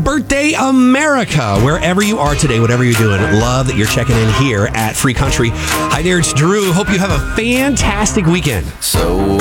birthday, America. Wherever you are today, whatever you're doing, love that you're checking in here at Free Country. Hi there, it's Drew. Hope you have a fantastic weekend. So